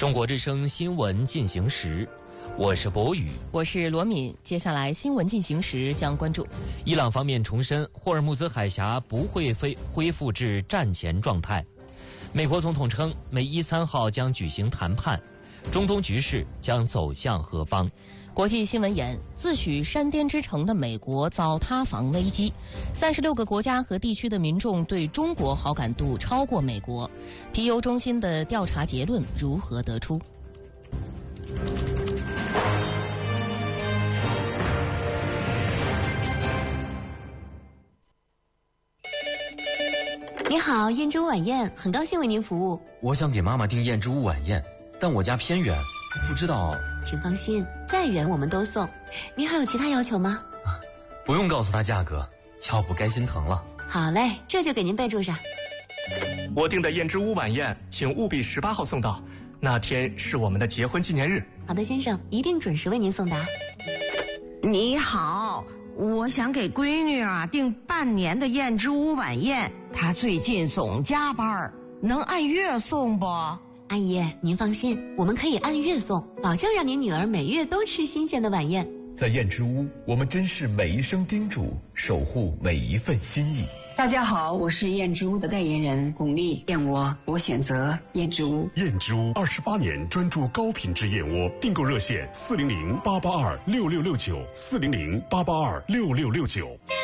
中国之声新闻进行时，我是博宇， 我是罗敏。接下来新闻进行时将关注： 伊朗方面重申霍尔木兹海峡不会恢复至战前状态；美国总统称美伊3号将举行谈判；中东局势将走向何方？ 国际新闻言，自诩山巅之城的美国遭塌房危机，36个国家和地区的民众对中国好感度超过美国。皮尤中心的调查结论如何得出？ 你好，燕之屋晚宴，很高兴为您服务。 我想给妈妈订燕之屋晚宴，但我家偏远，不知道。 请放心，再远我们都送。您还有其他要求吗？ 不用告诉他价格，要不该心疼了。 好嘞，这就给您备注上。 我订的燕之屋晚宴，请务必18号送到，那天是我们的结婚纪念日。 好的，先生，一定准时为您送达。 你好，我想给闺女订半年的燕之屋晚宴，她最近总加班，能按月送不？ 阿姨，您放心，我们可以按月送，保证让您女儿每月都吃新鲜的晚宴。 在燕之屋，我们珍视每一声叮嘱，守护每一份心意。 大家好，我是燕之屋的代言人巩俐，燕窝我选择燕之屋。 燕之屋28年专注高品质燕窝，订购热线400-882-6669，400-882-6669。